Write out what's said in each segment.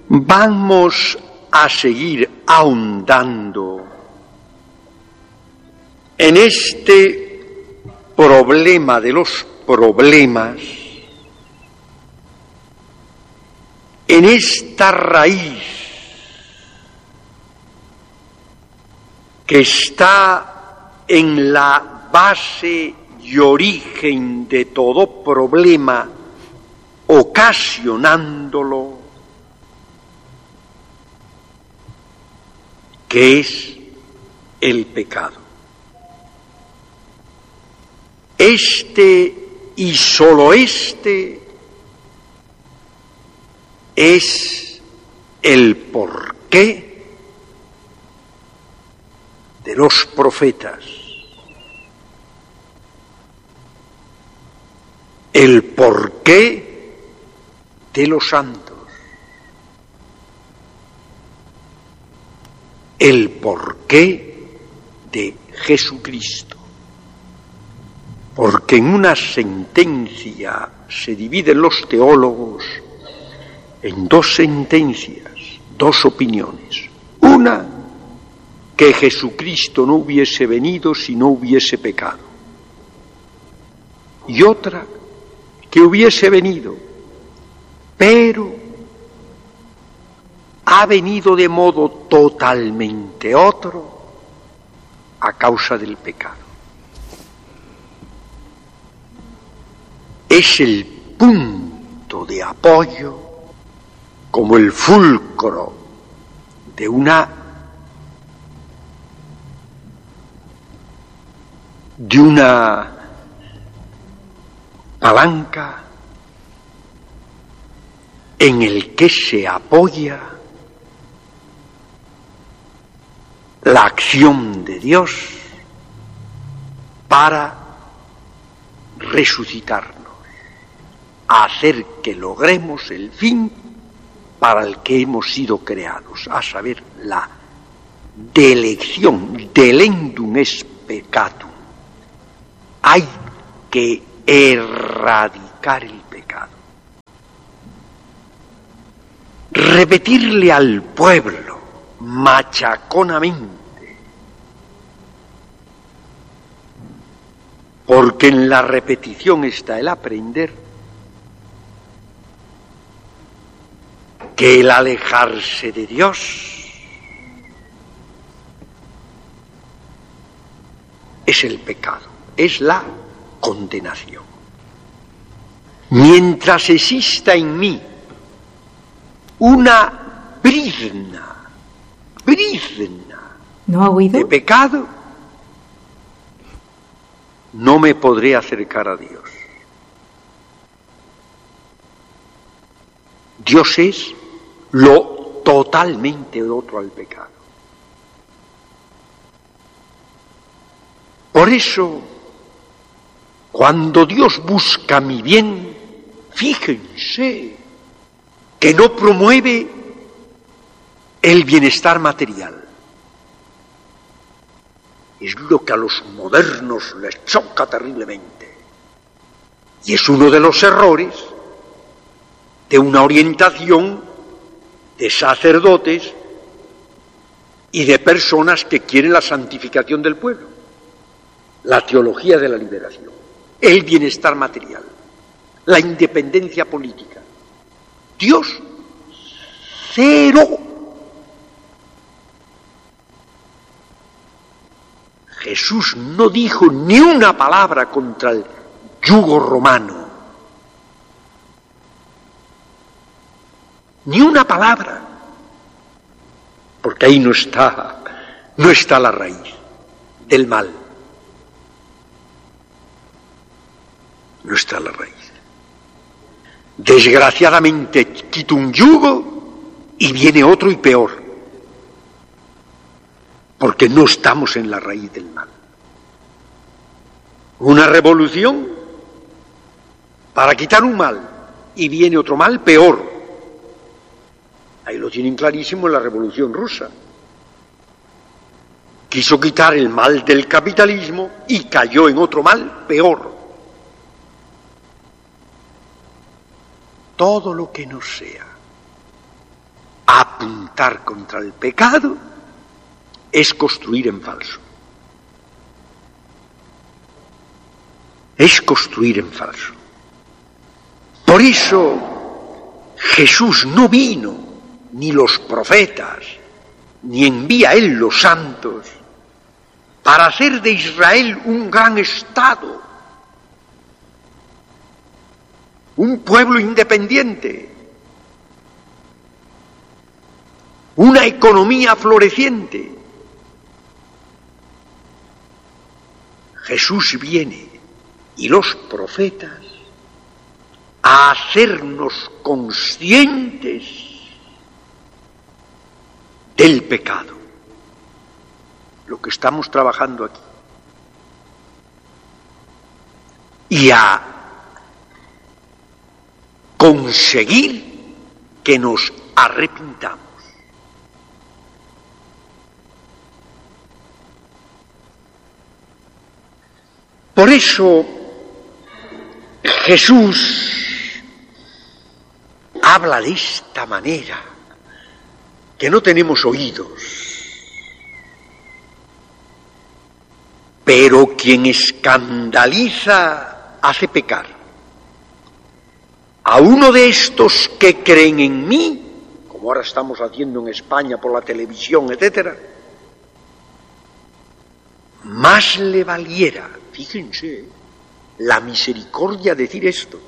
Vamos a seguir ahondando en este problema de los problemas, en esta raíz que está en la base y origen de todo problema, ocasionándolo, que es el pecado. Este y sólo este es el porqué de los profetas, el porqué de los santos, el porqué de Jesucristo. Porque en una sentencia se dividen los teólogos en dos sentencias, dos opiniones. Una, que Jesucristo no hubiese venido si no hubiese pecado. Y otra, que hubiese venido, pero ha venido de modo totalmente otro a causa del pecado. Es el punto de apoyo, como el fulcro de una palanca en el que se apoya la acción de Dios para resucitarnos, a hacer que logremos el fin para el que hemos sido creados, a saber, la delección, delendum es peccatum. Hay que erradicar el pecado. Repetirle al pueblo machaconamente, porque en la repetición está el aprender, que el alejarse de Dios es el pecado, es la condenación. Mientras exista en mí una brizna ¿No ha oído? de pecado, no me podré acercar a Dios. Dios es lo totalmente otro al pecado. Por eso, cuando Dios busca mi bien, fíjense que no promueve el bienestar material. Es lo que a los modernos les choca terriblemente. Y es uno de los errores de una orientación de sacerdotes y de personas que quieren la santificación del pueblo, la teología de la liberación, el bienestar material, la independencia política. Dios, cero. Jesús no dijo ni una palabra contra el yugo romano. Ni una palabra, porque ahí no está la raíz del mal. No está la raíz. Desgraciadamente quito un yugo y viene otro y peor, porque no estamos en la raíz del mal. Una revolución para quitar un mal y viene otro mal peor. Ahí lo tienen clarísimo en la Revolución Rusa. Quiso quitar el mal del capitalismo y cayó en otro mal peor. Todo lo que no sea apuntar contra el pecado es construir en falso. Es construir en falso. Por eso Jesús no vino, ni los profetas, ni envía Él los santos, para hacer de Israel un gran Estado, un pueblo independiente, una economía floreciente. Jesús viene, y los profetas, a hacernos conscientes del pecado. Lo que estamos trabajando aquí. Y a conseguir que nos arrepintamos. Por eso Jesús habla de esta manera, que no tenemos oídos. Pero quien escandaliza hace pecar. A uno de estos que creen en mí, como ahora estamos haciendo en España por la televisión, etc., más le valiera, fíjense, la misericordia decir esto,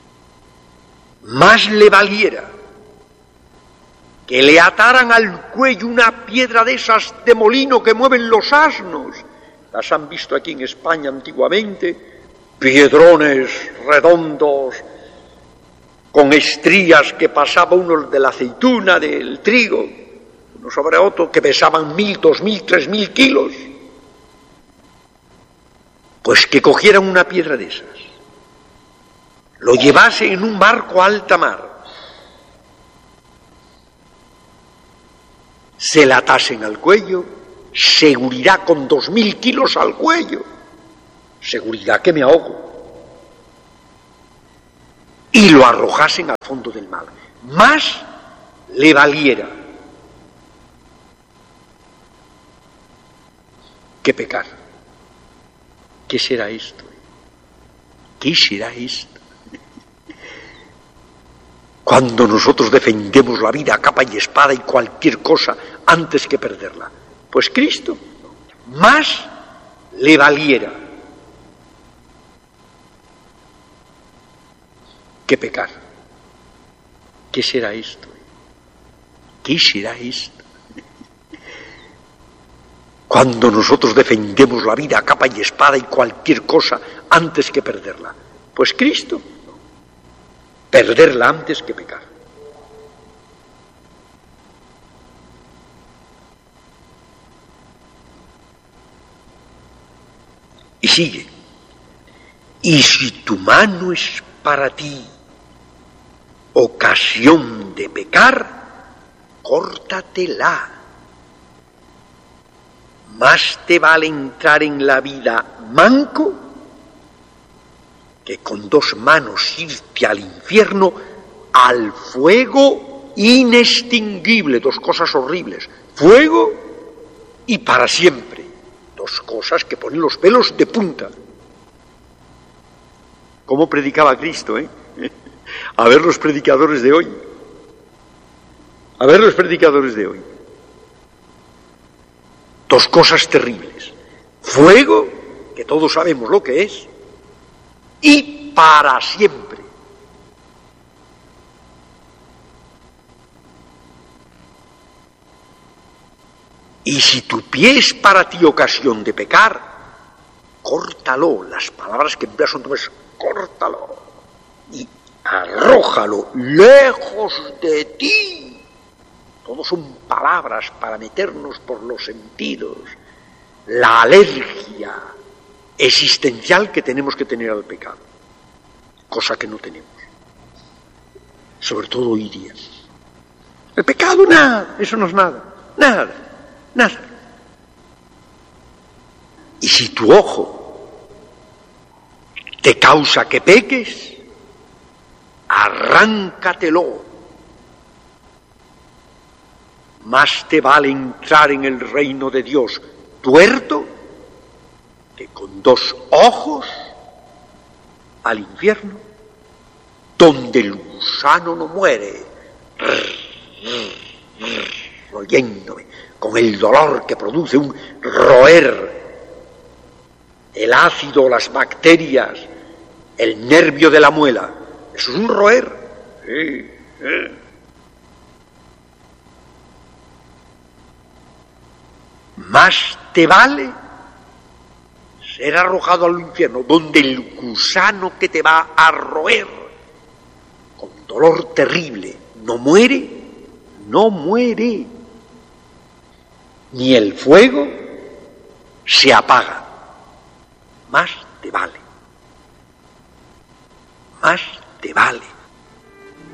más le valiera que le ataran al cuello una piedra de esas de molino que mueven los asnos. Las han visto aquí en España antiguamente, piedrones redondos, con estrías que pasaba uno de la aceituna, del trigo, uno sobre otro, que pesaban 1.000, 2.000, 3.000 kilos. Pues que cogieran una piedra de esas, lo llevase en un barco a alta mar, se la atasen al cuello, seguridad con 2.000 kilos al cuello, seguridad que me ahogo, y lo arrojasen al fondo del mar. Más le valiera que pecar. ¿Qué será esto? ¿Qué será esto? Cuando nosotros defendemos la vida a capa y espada y cualquier cosa antes que perderla. Pues Cristo más le valiera que pecar. ¿Qué será esto? ¿Qué será esto? Cuando nosotros defendemos la vida a capa y espada y cualquier cosa antes que perderla. Pues Cristo, perderla antes que pecar. Y sigue. Y si tu mano es para ti ocasión de pecar, córtatela. Más te vale entrar en la vida manco que con 2 manos irte al infierno, al fuego inextinguible. 2 cosas horribles: fuego y para siempre. 2 cosas que ponen los pelos de punta. ¿Cómo predicaba Cristo, A ver los predicadores de hoy. A ver los predicadores de hoy. 2 cosas terribles: fuego, que todos sabemos lo que es, y para siempre. Y si tu pie es para ti ocasión de pecar, córtalo. Las palabras que empleas son todas: córtalo y arrójalo lejos de ti. Todos son palabras para meternos por los sentidos. La alergia existencial que tenemos que tener al pecado, cosa que no tenemos, sobre todo hoy día. El pecado, nada, eso no es nada, nada. Y si tu ojo te causa que peques, arráncatelo. más te vale entrar en el reino de Dios tuerto que con 2 ojos al infierno, donde el gusano no muere, royéndome, con el dolor que produce un roer, el ácido, las bacterias, el nervio de la muela. Eso es un roer. Más te vale ser arrojado al infierno, donde el gusano que te va a roer con dolor terrible no muere, ni el fuego se apaga. Más te vale.